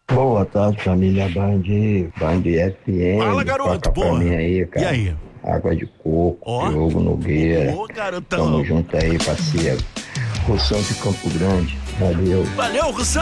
Boa tarde, família Band Fala, FM. garoto, Toca pra boa. mim aí, E cara. aí? Água de coco, Ó, Diogo Nogueira. ô, Tamo garotão. junto aí, parceiro. Roção de Campo Grande. Valeu. Valeu, Russão.